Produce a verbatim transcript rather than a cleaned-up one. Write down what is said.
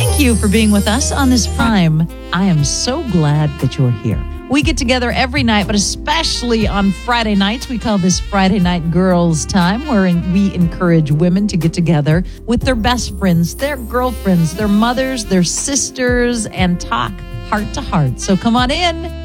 Thank you for being with us on this Prime. I am so glad that you're here. We get together every night, but especially on Friday nights. We call this Friday Night Girls Time, where we encourage women to get together with their best friends, their girlfriends, their mothers, their sisters, and talk heart to heart. So come on in.